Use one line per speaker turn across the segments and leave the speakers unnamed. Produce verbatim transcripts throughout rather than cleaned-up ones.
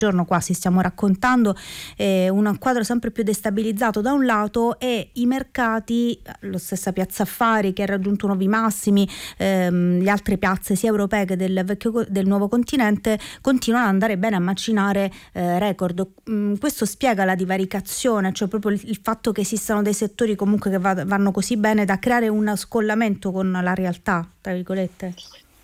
giorno quasi stiamo raccontando eh, un quadro sempre più destabilizzato da un lato, e i mercati, lo stessa Piazza Affari che ha raggiunto nuovi massimi, ehm, le altre piazze sia europee che del, vecchio, del nuovo continente continuano ad andare bene, a macinare eh, record. Mm, questo spiega la divaricazione, cioè proprio il, il fatto che esistano dei settori comunque che va, vanno così bene da creare un scollamento con la realtà, tra virgolette.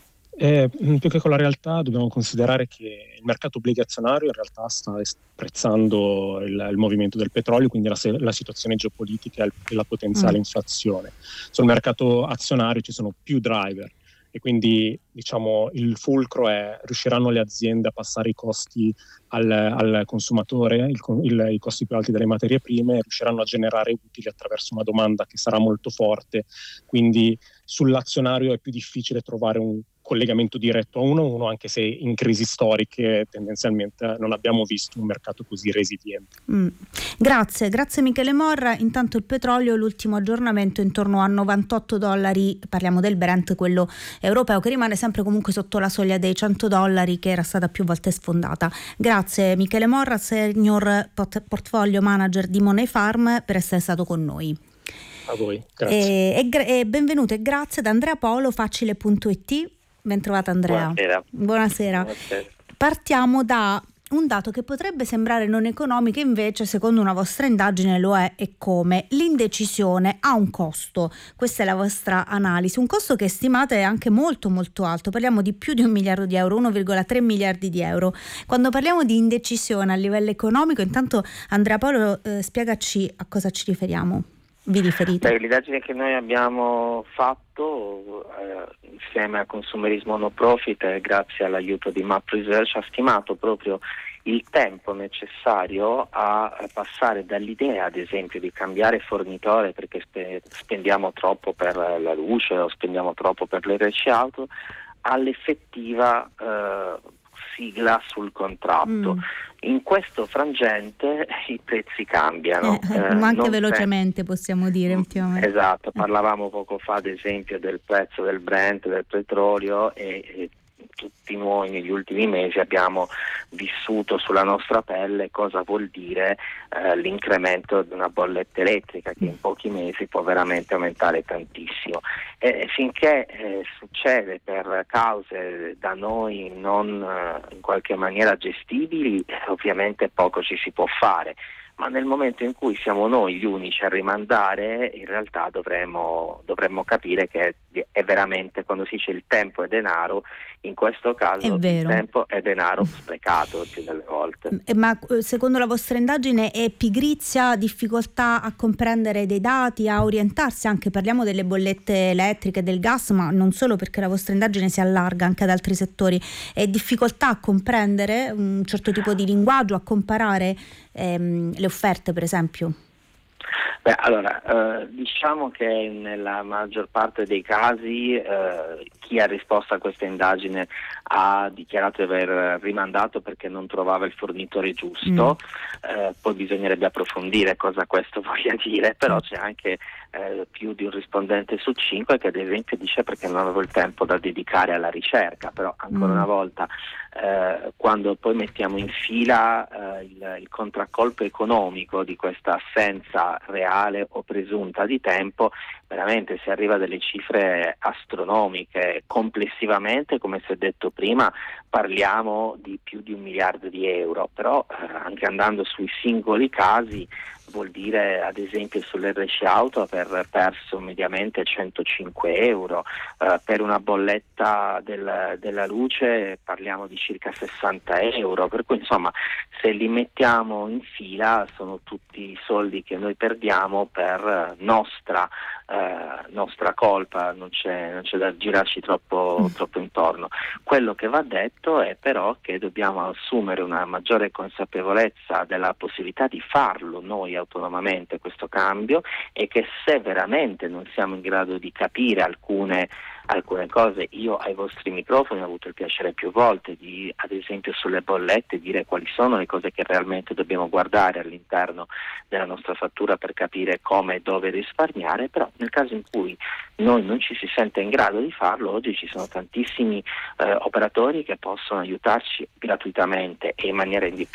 Eh, più che con la realtà dobbiamo considerare che il mercato obbligazionario in realtà sta sprezzando il, il movimento del petrolio, quindi la, la situazione geopolitica e la potenziale mm. inflazione. Sul mercato azionario ci sono più driver e quindi diciamo il fulcro è: riusciranno le aziende a passare i costi al, al consumatore, il, il, i costi più alti delle materie prime, riusciranno a generare utili attraverso una domanda che sarà molto forte, quindi sull'azionario è più difficile trovare un collegamento diretto a uno a uno, anche se in crisi storiche tendenzialmente non abbiamo visto un mercato così resiliente.
Mm. Grazie, grazie Michele Morra. Intanto il petrolio, l'ultimo aggiornamento intorno a novantotto dollari, parliamo del Brent, quello europeo, che rimane sempre comunque sotto la soglia dei cento dollari, che era stata più volte sfondata. Grazie Michele Morra, senior port- portfolio manager di Money Farm, per essere stato con noi.
A voi, grazie.
E, e, e benvenuto e grazie ad Andrea Polo, facile punto it. Ben trovata Andrea.
Buonasera.
Buonasera.
Buonasera.
Partiamo da un dato che potrebbe sembrare non economico, invece secondo una vostra indagine lo è, e come. L'indecisione ha un costo, questa è la vostra analisi, un costo che stimate è anche molto molto alto, parliamo di più di un miliardo di euro, uno virgola tre miliardi di euro. Quando parliamo di indecisione a livello economico, intanto Andrea Paolo, eh, spiegaci a cosa ci riferiamo. Vi riferite?
Beh, l'indagine che noi abbiamo fatto eh, insieme a Consumerismo No Profit e grazie all'aiuto di Map Research ha stimato proprio il tempo necessario a passare dall'idea, ad esempio, di cambiare fornitore perché spe- spendiamo troppo per la luce o spendiamo troppo per l'R C auto, all'effettiva eh, sigla sul contratto. Mm. In questo frangente i prezzi cambiano.
Eh, eh, ma anche
non
velocemente
se...
possiamo dire ultimamente.
Esatto, parlavamo poco fa ad esempio del prezzo del Brent, del petrolio e, e tutti noi negli ultimi mesi abbiamo vissuto sulla nostra pelle cosa vuol dire eh, l'incremento di una bolletta elettrica che in pochi mesi può veramente aumentare tantissimo. E finché eh, succede per cause da noi non eh, in qualche maniera gestibili, eh, ovviamente poco ci si può fare. Ma nel momento in cui siamo noi gli unici a rimandare, in realtà dovremmo, dovremmo capire che è, è veramente, quando si dice il tempo è denaro, in questo caso il tempo è denaro sprecato più delle volte.
Ma secondo la vostra indagine è pigrizia, difficoltà a comprendere dei dati, a orientarsi anche, parliamo delle bollette elettriche, del gas, ma non solo, perché la vostra indagine si allarga anche ad altri settori, è difficoltà a comprendere un certo tipo di linguaggio, a comparare ehm, le offerte per esempio?
Beh, allora, eh, diciamo che nella maggior parte dei casi eh, chi ha risposto a questa indagine ha dichiarato di aver rimandato perché non trovava il fornitore giusto, mm. eh, poi bisognerebbe approfondire cosa questo voglia dire, però c'è anche eh, più di un rispondente su cinque che ad esempio dice perché non avevo il tempo da dedicare alla ricerca, però ancora mm. una volta eh, quando poi mettiamo in fila eh, il, il contraccolpo economico di questa assenza reale o presunta di tempo, veramente si arriva a delle cifre astronomiche. Complessivamente, come si è detto prima, parliamo di più di un miliardo di euro, però eh, anche andando sui singoli casi vuol dire ad esempio sull'R C auto aver perso mediamente centocinque euro, eh, per una bolletta del, della luce parliamo di circa sessanta euro, per cui insomma se li mettiamo in fila sono tutti soldi che noi perdiamo per nostra eh, nostra colpa, non c'è, non c'è da girarci troppo, troppo intorno. Quello che va detto è però che dobbiamo assumere una maggiore consapevolezza della possibilità di farlo noi autonomamente questo cambio, e che se veramente non siamo in grado di capire alcune alcune cose, io ai vostri microfoni ho avuto il piacere più volte di, ad esempio sulle bollette, dire quali sono le cose che realmente dobbiamo guardare all'interno della nostra fattura per capire come e dove risparmiare, però nel caso in cui noi non ci si sente in grado di farlo, oggi ci sono tantissimi eh, operatori che possono aiutarci gratuitamente e in maniera indipendente